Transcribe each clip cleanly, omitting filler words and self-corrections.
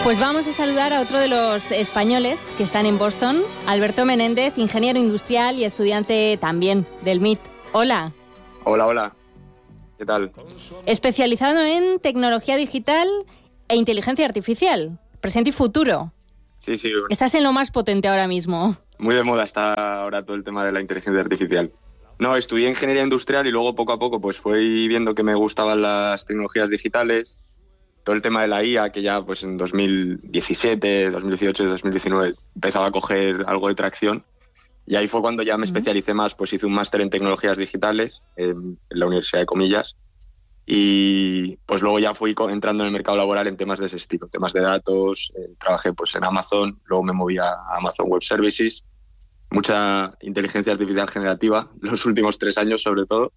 Pues vamos a saludar a otro de los españoles que están en Boston, Alberto Menéndez, ingeniero industrial y estudiante también del MIT. Hola. Hola. ¿Qué tal? Especializado en tecnología digital e inteligencia artificial, presente y futuro. Sí. Estás en lo más potente ahora mismo. Muy de moda está ahora todo el tema de la inteligencia artificial. No, estudié ingeniería industrial y luego poco a poco pues fui viendo que me gustaban las tecnologías digitales. Todo el tema de la IA, que ya pues en 2017, 2018 y 2019 empezaba a coger algo de tracción. Y ahí fue cuando ya me especialicé más, pues hice un máster en tecnologías digitales en la Universidad de Comillas. Y pues luego ya fui entrando en el mercado laboral en temas de ese estilo, temas de datos. Trabajé pues en Amazon, luego me moví a Amazon Web Services. Mucha inteligencia artificial generativa, los últimos 3 años sobre todo.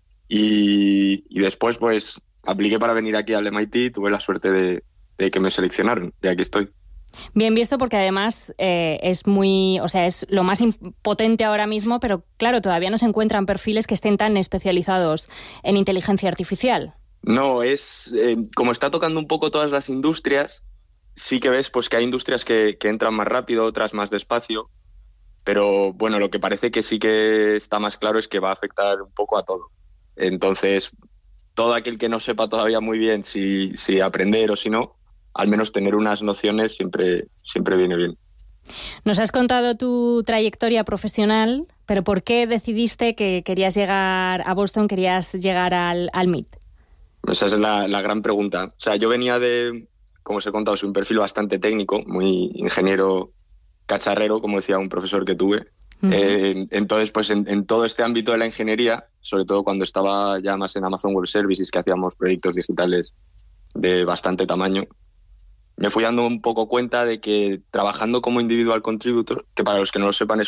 Y después pues apliqué para venir aquí al MIT y tuve la suerte de que me seleccionaron, y aquí estoy. Bien visto, porque además es lo más potente ahora mismo, pero claro, todavía no se encuentran perfiles que estén tan especializados en inteligencia artificial. No, como está tocando un poco todas las industrias, sí que ves pues que hay industrias que entran más rápido, otras más despacio, pero bueno, lo que parece que sí que está más claro es que va a afectar un poco a todo. Entonces, todo aquel que no sepa todavía muy bien si aprender o si no, al menos tener unas nociones siempre viene bien. Nos has contado tu trayectoria profesional, pero ¿por qué decidiste que querías llegar a Boston, querías llegar al MIT? Esa es la gran pregunta. O sea, yo venía como os he contado, soy un perfil bastante técnico, muy ingeniero cacharrero, como decía un profesor que tuve. Uh-huh. Entonces, pues en todo este ámbito de la ingeniería, sobre todo cuando estaba ya más en Amazon Web Services, que hacíamos proyectos digitales de bastante tamaño, me fui dando un poco cuenta de que trabajando como individual contributor, que para los que no lo sepan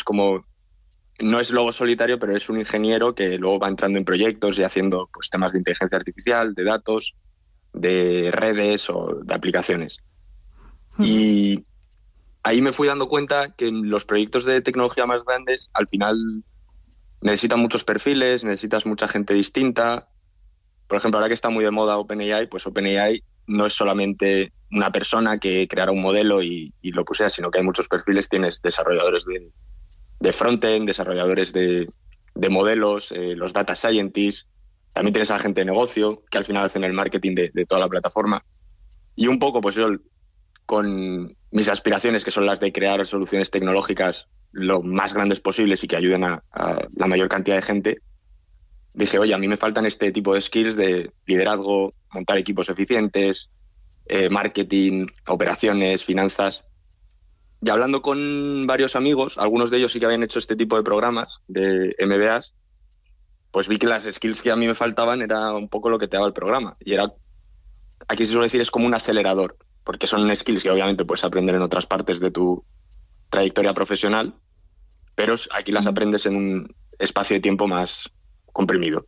no es lobo solitario, pero es un ingeniero que luego va entrando en proyectos y haciendo pues temas de inteligencia artificial, de datos, de redes o de aplicaciones. Uh-huh. Y ahí me fui dando cuenta que los proyectos de tecnología más grandes al final necesitan muchos perfiles, necesitas mucha gente distinta. Por ejemplo, ahora que está muy de moda OpenAI, pues OpenAI no es solamente una persona que creara un modelo y lo pusiera, sino que hay muchos perfiles. Tienes desarrolladores de frontend, desarrolladores de modelos, los data scientists. También tienes a gente de negocio que al final hacen el marketing de toda la plataforma. Y un poco, pues yo, con mis aspiraciones, que son las de crear soluciones tecnológicas lo más grandes posibles y que ayuden a la mayor cantidad de gente, dije, oye, a mí me faltan este tipo de skills de liderazgo, montar equipos eficientes, marketing, operaciones, finanzas. Y hablando con varios amigos, algunos de ellos sí que habían hecho este tipo de programas de MBAs, pues vi que las skills que a mí me faltaban era un poco lo que te daba el programa. Y aquí se suele decir, es como un acelerador, porque son skills que obviamente puedes aprender en otras partes de tu trayectoria profesional, pero aquí las aprendes en un espacio de tiempo más comprimido.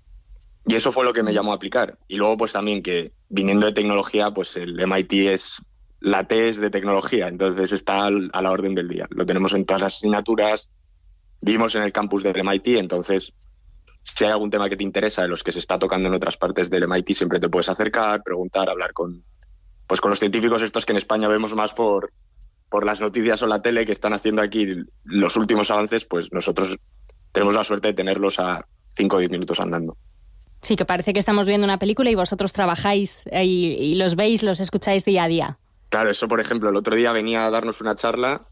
Y eso fue lo que me llamó a aplicar. Y luego pues también que viniendo de tecnología, pues el MIT la T es de tecnología, entonces está a la orden del día. Lo tenemos en todas las asignaturas, vivimos en el campus del MIT, entonces si hay algún tema que te interesa de los que se está tocando en otras partes del MIT, siempre te puedes acercar, preguntar, hablar con los científicos estos que en España vemos más por las noticias o la tele, que están haciendo aquí los últimos avances, pues nosotros tenemos la suerte de tenerlos a 5 o 10 minutos andando. Sí, que parece que estamos viendo una película y vosotros trabajáis y los veis, los escucháis día a día. Claro, eso por ejemplo, el otro día venía a darnos una charla,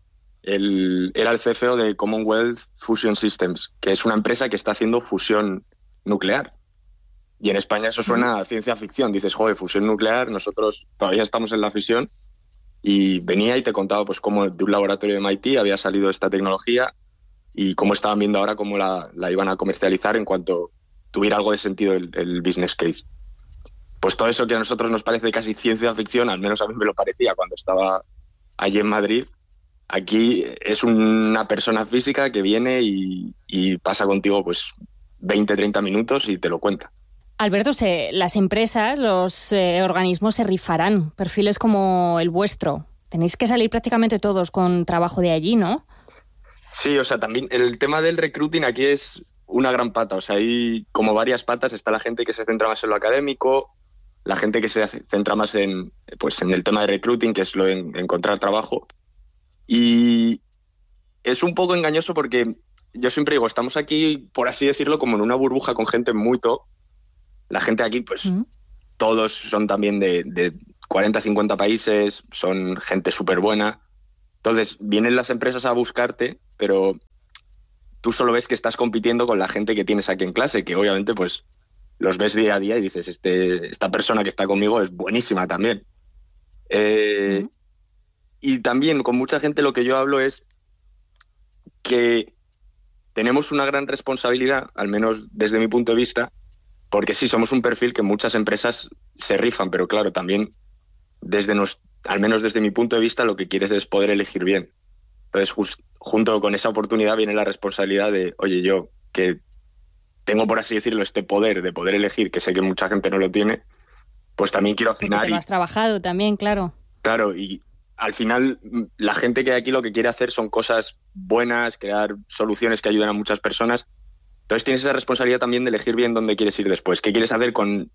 era el CFO de Commonwealth Fusion Systems, que es una empresa que está haciendo fusión nuclear. Y en España eso suena a ciencia ficción. Dices, joder, fusión nuclear, nosotros todavía estamos en la fisión. Y venía y te contaba pues cómo de un laboratorio de MIT había salido esta tecnología y cómo estaban viendo ahora cómo la iban a comercializar en cuanto tuviera algo de sentido el business case. Pues todo eso que a nosotros nos parece casi ciencia ficción, al menos a mí me lo parecía cuando estaba allí en Madrid, aquí es una persona física que viene y pasa contigo pues 20, 30 minutos y te lo cuenta. Alberto, las empresas, los organismos se rifarán, perfiles como el vuestro. Tenéis que salir prácticamente todos con trabajo de allí, ¿no? Sí, o sea, también el tema del recruiting aquí es una gran pata. O sea, hay como varias patas. Está la gente que se centra más en lo académico, la gente que se centra más en el tema de recruiting, que es lo de encontrar trabajo. Y es un poco engañoso porque yo siempre digo, estamos aquí, por así decirlo, como en una burbuja con gente muy top. La gente aquí, pues, todos son también de 40, 50 países, son gente súper buena. Entonces, vienen las empresas a buscarte, pero tú solo ves que estás compitiendo con la gente que tienes aquí en clase, que obviamente, pues, los ves día a día y dices, esta persona que está conmigo es buenísima también. Y también con mucha gente lo que yo hablo es que tenemos una gran responsabilidad, al menos desde mi punto de vista, porque sí, somos un perfil que muchas empresas se rifan, pero claro, también al menos desde mi punto de vista, lo que quieres es poder elegir bien. Entonces, junto con esa oportunidad viene la responsabilidad de, oye, yo que tengo, por así decirlo, este poder de poder elegir, que sé que mucha gente no lo tiene, pues también quiero afinar. Porque te lo has trabajado también, claro. Claro, y al final la gente que hay aquí lo que quiere hacer son cosas buenas, crear soluciones que ayuden a muchas personas. Entonces tienes esa responsabilidad también de elegir bien dónde quieres ir después. ¿Qué quieres hacer con...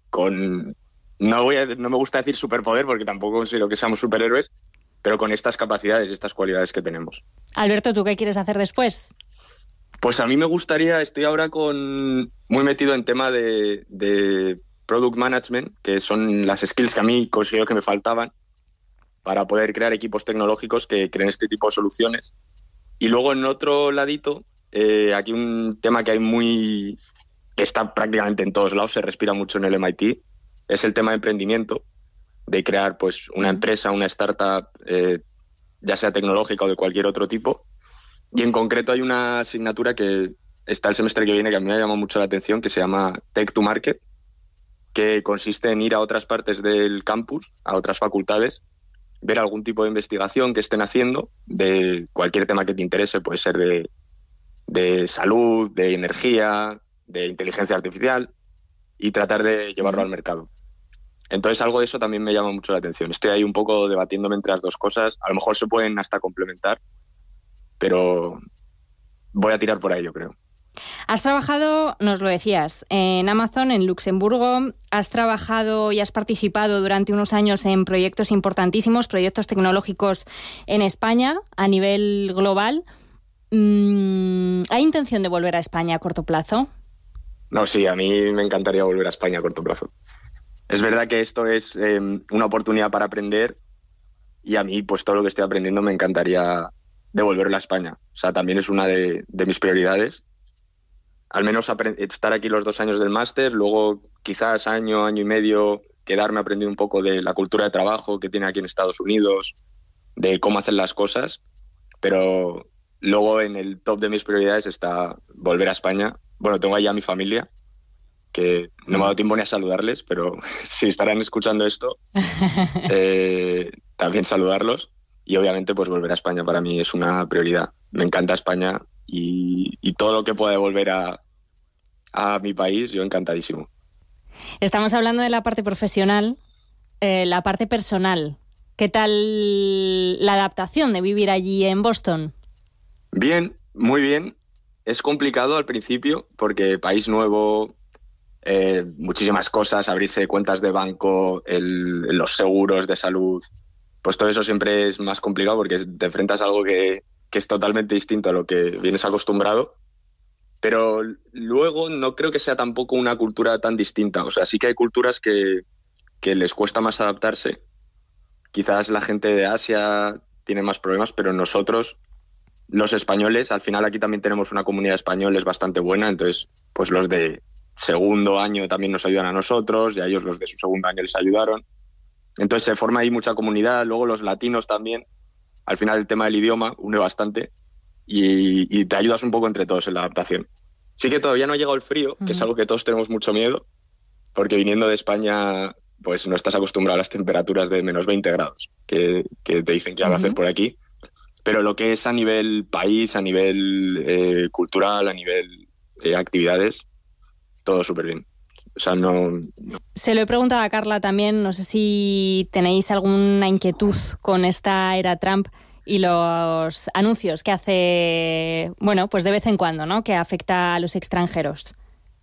No me gusta decir superpoder porque tampoco considero que seamos superhéroes, pero con estas capacidades, estas cualidades que tenemos. Alberto, ¿tú qué quieres hacer después? Pues a mí me gustaría, estoy ahora muy metido en tema de product management, que son las skills que a mí considero que me faltaban para poder crear equipos tecnológicos que creen este tipo de soluciones. Y luego en otro ladito, aquí un tema que está prácticamente en todos lados, se respira mucho en el MIT, es el tema de emprendimiento, de crear pues una empresa, una startup, ya sea tecnológica o de cualquier otro tipo. Y en concreto hay una asignatura que está el semestre que viene que a mí me ha llamado mucho la atención, que se llama Tech to Market, que consiste en ir a otras partes del campus, a otras facultades, ver algún tipo de investigación que estén haciendo de cualquier tema que te interese, puede ser de salud, de energía, de inteligencia artificial, y tratar de llevarlo al mercado. Entonces algo de eso también me llama mucho la atención. Estoy ahí un poco debatiéndome entre las dos cosas. A lo mejor se pueden hasta complementar, pero voy a tirar por ahí, yo creo. Has trabajado, nos lo decías, en Amazon, en Luxemburgo. Has trabajado y has participado durante unos años en proyectos importantísimos, proyectos tecnológicos en España a nivel global. ¿Hay intención de volver a España a corto plazo? No, sí, a mí me encantaría volver a España a corto plazo. Es verdad que esto es una oportunidad para aprender y a mí, pues todo lo que estoy aprendiendo me encantaría devolverlo a España. O sea, también es una de mis prioridades. Al menos estar aquí los 2 años del máster, luego quizás año y medio quedarme aprendiendo un poco de la cultura de trabajo que tiene aquí en Estados Unidos, de cómo hacer las cosas, pero luego en el top de mis prioridades está volver a España. Bueno, tengo ahí a mi familia, que no me ha dado tiempo ni a saludarles, pero si estarán escuchando esto, también saludarlos. Y obviamente pues volver a España para mí es una prioridad. Me encanta España y todo lo que pueda devolver a mi país, yo encantadísimo. Estamos hablando de la parte profesional, la parte personal. ¿Qué tal la adaptación de vivir allí en Boston? Bien, muy bien. Es complicado al principio porque país nuevo, muchísimas cosas, abrirse cuentas de banco, los seguros de salud, pues todo eso siempre es más complicado porque te enfrentas a algo que es totalmente distinto a lo que vienes acostumbrado. Pero luego no creo que sea tampoco una cultura tan distinta. O sea, sí que hay culturas que les cuesta más adaptarse. Quizás la gente de Asia tiene más problemas, pero nosotros, los españoles, al final aquí también tenemos una comunidad de españoles bastante buena, entonces pues los de segundo año también nos ayudan a nosotros y a ellos los de su segundo año les ayudaron. Entonces se forma ahí mucha comunidad. Luego los latinos también. Al final el tema del idioma une bastante y te ayudas un poco entre todos en la adaptación. Sí que todavía no ha llegado el frío, que es algo que todos tenemos mucho miedo, porque viniendo de España pues no estás acostumbrado a las temperaturas de menos 20 grados que te dicen que va a hacer por aquí. Pero lo que es a nivel país, a nivel cultural, a nivel actividades, todo súper bien. O sea, no. Se lo he preguntado a Carla también, no sé si tenéis alguna inquietud con esta era Trump y los anuncios que hace, bueno, pues de vez en cuando, ¿no?, que afecta a los extranjeros.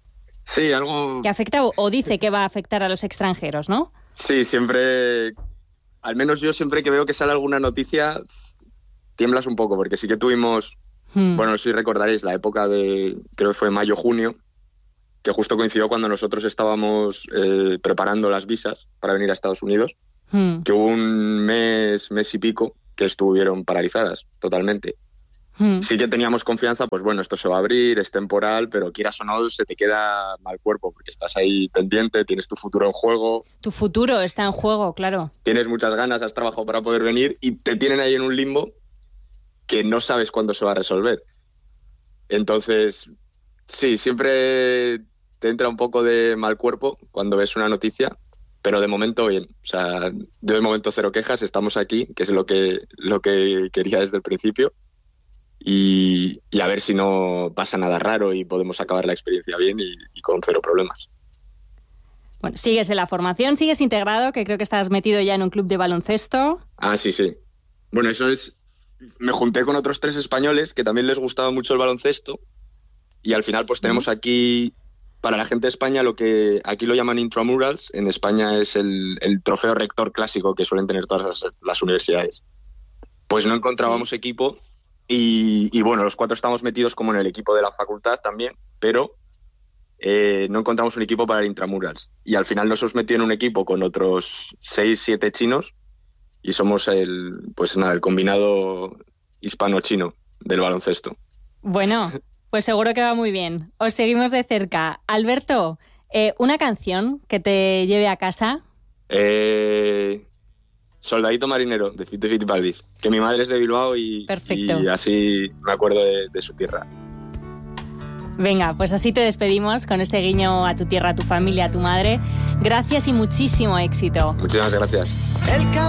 Sí, algo... Que afecta o dice que va a afectar a los extranjeros, ¿no? Sí, siempre, al menos yo siempre que veo que sale alguna noticia, tiemblas un poco, porque sí que tuvimos, bueno, no sé si recordaréis, la época de, creo que fue mayo-junio, que justo coincidió cuando nosotros estábamos preparando las visas para venir a Estados Unidos, que hubo un mes y pico que estuvieron paralizadas totalmente. Sí que teníamos confianza, pues bueno, esto se va a abrir, es temporal, pero quieras o no, se te queda mal cuerpo, porque estás ahí pendiente, tienes tu futuro en juego. Tu futuro está en juego, claro. Tienes muchas ganas, has trabajado para poder venir y te tienen ahí en un limbo que no sabes cuándo se va a resolver. Entonces, sí, siempre te entra un poco de mal cuerpo cuando ves una noticia, pero de momento bien. O sea, yo de momento cero quejas, estamos aquí, que es lo que quería desde el principio. Y a ver si no pasa nada raro y podemos acabar la experiencia bien y con cero problemas. Bueno, sigues en la formación, sigues integrado, que creo que estás metido ya en un club de baloncesto. Ah, sí. Bueno, eso es... Me junté con otros 3 españoles que también les gustaba mucho el baloncesto y al final pues tenemos aquí, para la gente de España, lo que aquí lo llaman intramurals, en España es el trofeo rector clásico que suelen tener todas las universidades. Pues no encontrábamos equipo. Y bueno, los 4 estamos metidos como en el equipo de la facultad también, pero no encontramos un equipo para el Intramurals. Y al final nos hemos metido en un equipo con otros 6-7 chinos y somos el combinado hispano-chino del baloncesto. Bueno, pues seguro que va muy bien. Os seguimos de cerca. Alberto, ¿una canción que te lleve a casa? Soldadito marinero, de Fito y Fitipaldis, que mi madre es de Bilbao y así me acuerdo de su tierra. Venga, pues así te despedimos con este guiño a tu tierra, a tu familia, a tu madre. Gracias y muchísimo éxito. Muchísimas gracias.